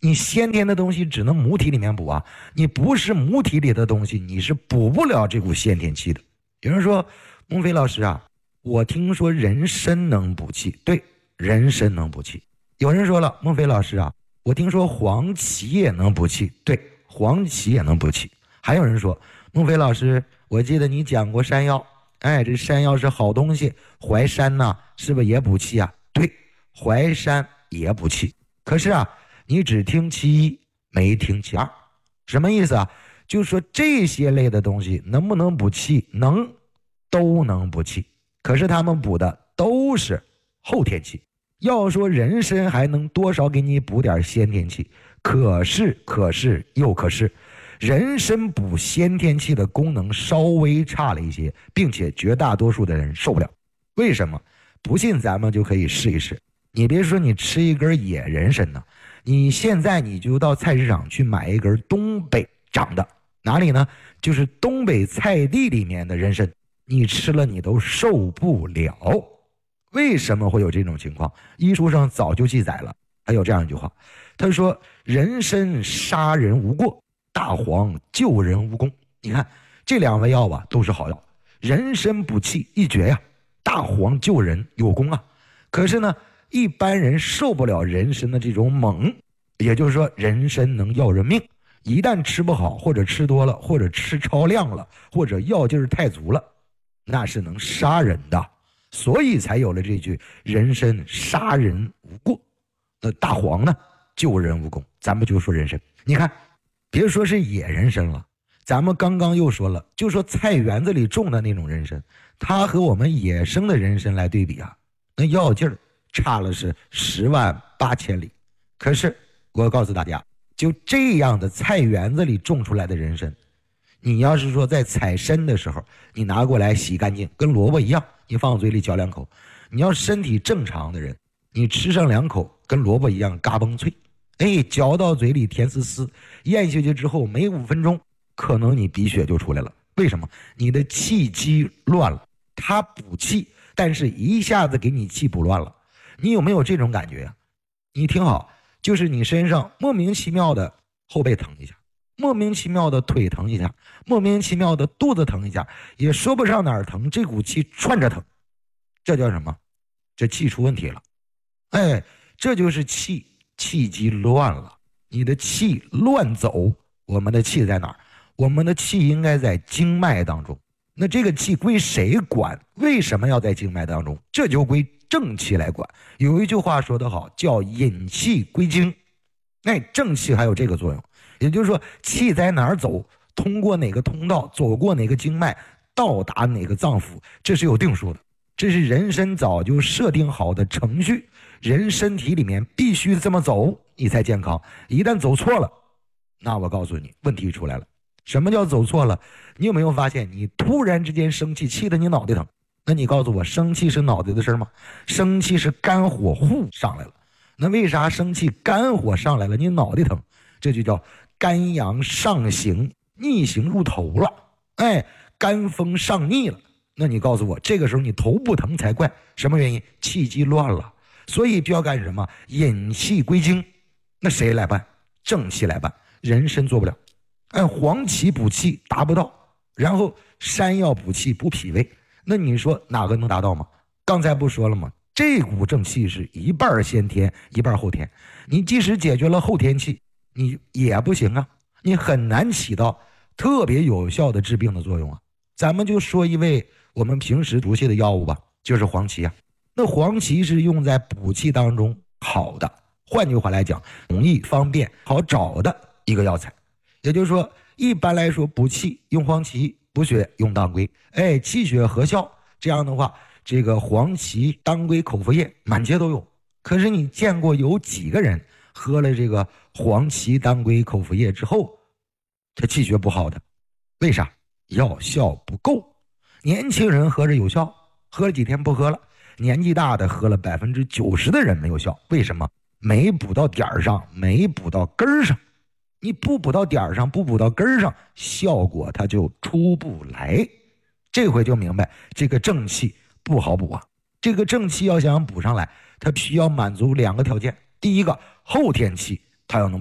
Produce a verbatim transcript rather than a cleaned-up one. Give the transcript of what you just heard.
你先天的东西只能母体里面补啊，你不是母体里的东西，你是补不了这股先天气的。有人说，孟非老师啊，我听说人参能补气，对，人参能补气。有人说了，孟非老师啊，我听说黄芪也能补气，对，黄芪也能补气。还有人说，孟非老师，我记得你讲过山药，哎，这山药是好东西，淮山呢，是不是也补气啊？对，淮山也补气。可是啊，你只听其一，没听其二。什么意思啊？就是说这些类的东西能不能补气？能，都能补气。可是他们补的都是后天气。要说人参还能多少给你补点先天气，可是可是又可是，人参补先天气的功能稍微差了一些，并且绝大多数的人受不了。为什么？不信咱们就可以试一试。你别说你吃一根野人参呢，你现在你就到菜市场去买一根东北长的，哪里呢？就是东北菜地里面的人参，你吃了你都受不了。为什么会有这种情况？医书上早就记载了，还有这样一句话，他说人参杀人无过，大黄救人无功。你看这两味药吧，都是好药，人参补气一绝呀，大黄救人有功啊。可是呢，一般人受不了人参的这种猛，也就是说人参能要人命，一旦吃不好，或者吃多了，或者吃超量了，或者药劲儿太足了，那是能杀人的。所以才有了这句人参杀人无过，那大黄呢救人无功。咱们就说人参，你看别说是野人参了，咱们刚刚又说了，就说菜园子里种的那种人参，它和我们野生的人参来对比啊，那药劲儿差了是十万八千里。可是我告诉大家，就这样的菜园子里种出来的人参，你要是说在采参的时候，你拿过来洗干净，跟萝卜一样，你放嘴里嚼两口。你要身体正常的人，你吃上两口，跟萝卜一样嘎嘣脆，哎，嚼到嘴里甜丝丝，咽下去之后没五分钟，可能你鼻血就出来了。为什么？你的气机乱了，它补气，但是一下子给你气补乱了。你有没有这种感觉啊？你听好，就是你身上莫名其妙的后背疼一下，莫名其妙的腿疼一下，莫名其妙的肚子疼一下，也说不上哪儿疼，这股气串着疼，这叫什么？这气出问题了。哎，这就是气气机乱了，你的气乱走。我们的气在哪儿？我们的气应该在经脉当中。那这个气归谁管？为什么要在经脉当中？这就归正气来管。有一句话说得好，叫引气归经。哎，正气还有这个作用。也就是说，气在哪儿走，通过哪个通道，走过哪个经脉，到达哪个脏腑，这是有定数的。这是人参早就设定好的程序，人身体里面必须这么走，你才健康。一旦走错了，那我告诉你，问题出来了。什么叫走错了？你有没有发现，你突然之间生气，气得你脑袋疼？那你告诉我，生气是脑袋的事吗？生气是肝火互上来了。那为啥生气肝火上来了，你脑袋疼？这就叫肝阳上行，逆行入头了。哎，肝风上逆了。那你告诉我，这个时候你头不疼才怪。什么原因？气机乱了。所以就要干什么？引气归经。那谁来办？正气来办。人参做不了。按黄芪补气达不到，然后山药补气补脾胃，那你说哪个能达到吗？刚才不说了吗？这股正气是一半先天一半后天，你即使解决了后天气，你也不行啊，你很难起到特别有效的治病的作用啊。咱们就说一味我们平时熟悉的药物吧，就是黄芪啊。那黄芪是用在补气当中好的，换句话来讲，容易方便好找的一个药材。也就是说，一般来说补气用黄芪，补血用当归，哎，气血合效。这样的话，这个黄芪、当归口服液满街都有。可是你见过有几个人喝了这个黄芪、当归口服液之后，他气血不好的？为啥？药效不够。年轻人喝着有效，喝了几天不喝了；年纪大的喝了百分之九十的人没有效。为什么？没补到点儿上，没补到根儿上。你不补到点儿上，不补到根儿上，效果它就出不来。这回就明白，这个正气不好补啊。这个正气要想补上来，它需要满足两个条件。第一个，后天气它要能